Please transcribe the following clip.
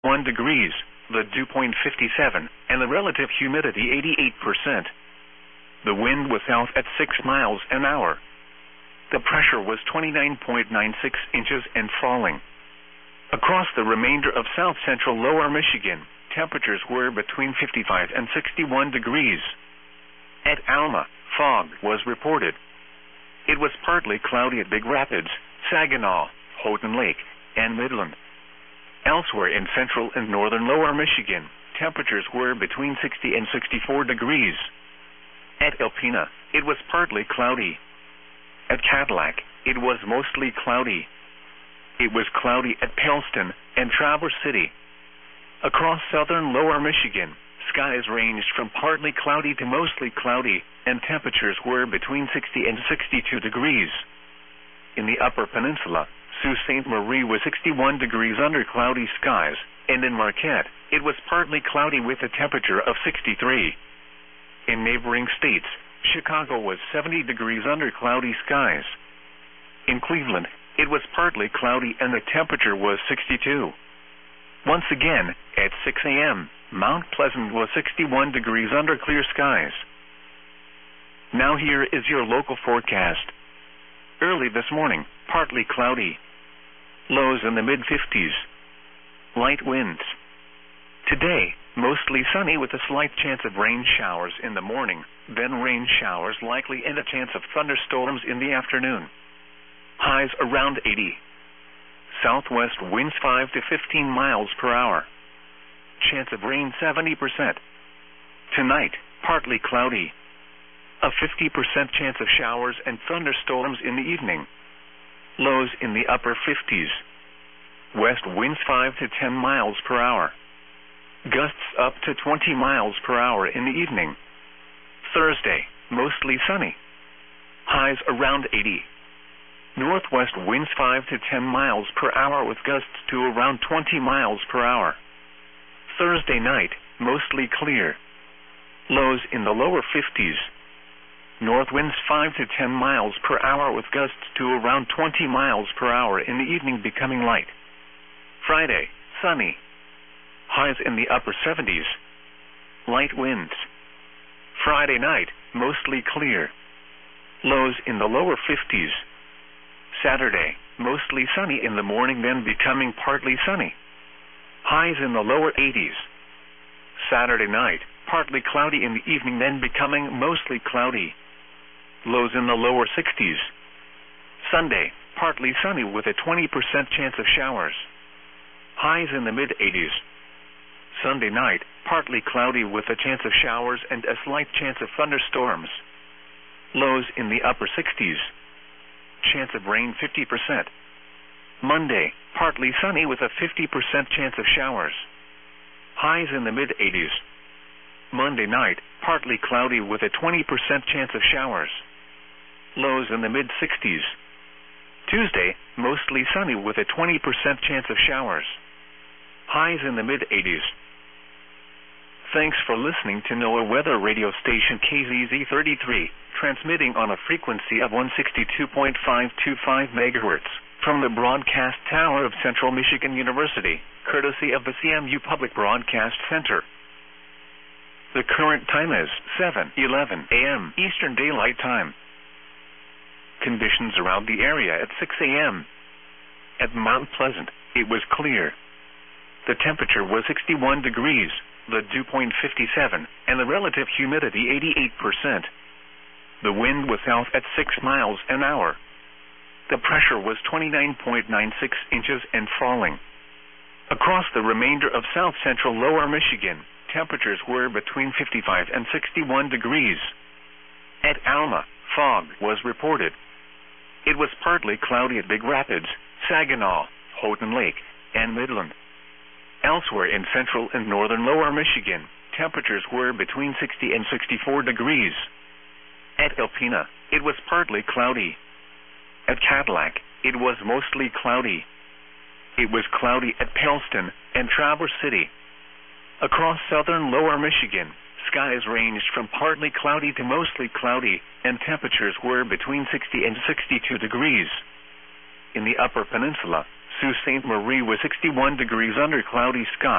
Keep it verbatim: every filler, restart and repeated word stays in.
one degrees, the dew point fifty-seven, and the relative humidity eighty-eight percent. The wind was south at six miles an hour. The pressure was twenty-nine point nine six inches and falling. Across the remainder of south-central lower Michigan, temperatures were between fifty-five and sixty-one degrees. At Alma, fog was reported. It was partly cloudy at Big Rapids, Saginaw, Houghton Lake, and Midland. Elsewhere in central and northern lower Michigan, temperatures were between sixty and sixty-four degrees. At Alpena, it was partly cloudy. At Cadillac, it was mostly cloudy. It was cloudy at Paleston and Traverse City. Across southern lower Michigan, skies ranged from partly cloudy to mostly cloudy, and temperatures were between sixty and sixty-two degrees. In the upper peninsula, Sault Ste. Marie was sixty-one degrees under cloudy skies, and in Marquette, it was partly cloudy with a temperature of sixty-three. In neighboring states, Chicago was seventy degrees under cloudy skies. In Cleveland, it was partly cloudy and the temperature was sixty-two. Once again, at six a m, Mount Pleasant was sixty-one degrees under clear skies. Now here is your local forecast. Early this morning, partly cloudy. Lows in the mid fifties. Light winds. Today, mostly sunny with a slight chance of rain showers in the morning, then rain showers likely and a chance of thunderstorms in the afternoon. Highs around eighty. Southwest winds five to fifteen miles per hour. Chance of rain seventy percent. Tonight, partly cloudy. A fifty percent chance of showers and thunderstorms in the evening. Lows in the upper fifties. West winds five to ten miles per hour. Gusts up to twenty miles per hour in the evening. Thursday, mostly sunny. Highs around eighty. Northwest winds five to ten miles per hour with gusts to around twenty miles per hour. Thursday night, mostly clear. Lows in the lower fifties. North winds five to ten miles per hour with gusts to around twenty miles per hour in the evening becoming light. Friday, sunny. Highs in the upper seventies. Light winds. Friday night, mostly clear. Lows in the lower fifties. Saturday, mostly sunny in the morning then becoming partly sunny. Highs in the lower eighties. Saturday night, partly cloudy in the evening then becoming mostly cloudy. Lows in the lower sixties. Sunday, partly sunny with a twenty percent chance of showers. Highs in the mid eighties. Sunday night, partly cloudy with a chance of showers and a slight chance of thunderstorms. Lows in the upper sixties. Chance of rain fifty percent. Monday, partly sunny with a fifty percent chance of showers. Highs in the mid eighties. Monday night, partly cloudy with a twenty percent chance of showers. Lows in the mid sixties. Tuesday, mostly sunny with a twenty percent chance of showers. Highs in the mid eighties. Thanks for listening to NOAA Weather Radio Station K Z Z thirty-three, transmitting on a frequency of one sixty-two point five two five megahertz from the broadcast tower of Central Michigan University, courtesy of the C M U Public Broadcast Center. The current time is seven eleven a m Eastern Daylight Time. Conditions around the area at six a m At Mount Pleasant, it was clear. The temperature was sixty-one degrees, the dew point fifty-seven, and the relative humidity eighty-eight percent. The wind was south at six miles an hour. The pressure was twenty-nine point nine six inches and falling. Across the remainder of south-central lower Michigan, temperatures were between fifty-five and sixty-one degrees. At Alma, fog was reported. It was partly cloudy at Big Rapids, Saginaw, Houghton Lake, and Midland. Elsewhere in central and northern lower Michigan, temperatures were between sixty and sixty-four degrees. At Alpena, it was partly cloudy. At Cadillac, it was mostly cloudy. It was cloudy at Paleston and Traverse City. Across southern lower Michigan, skies ranged from partly cloudy to mostly cloudy, and temperatures were between sixty and sixty-two degrees. In the upper peninsula, Sault Ste. Marie was sixty-one degrees under cloudy skies.